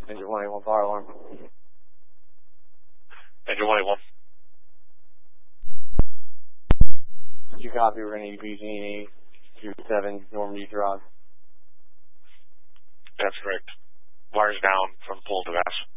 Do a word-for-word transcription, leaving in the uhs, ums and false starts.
Engine one eighty-one fire alarm. Engine one eighty-one. You copy, we're going to be P G and E two seven Normandy Drive. That's correct. Wires down from pole to mast.